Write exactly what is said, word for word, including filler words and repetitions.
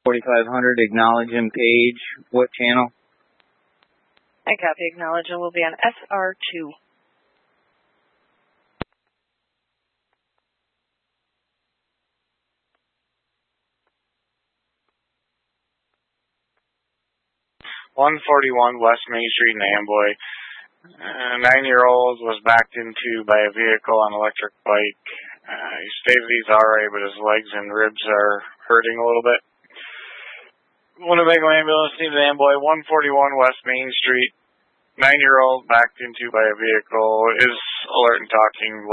forty-five hundred, acknowledge and page. What channel? I copy. Acknowledge and will be on S R two. one forty-one West Main Street in Amboy. A nine-year-old was backed into by a vehicle on an electric bike. Uh, he stated he's alright, but his legs and ribs are hurting a little bit. Winnebago ambulance team to Amboy, one forty-one West Main Street. Nine-year-old backed into by a vehicle is alert and talking.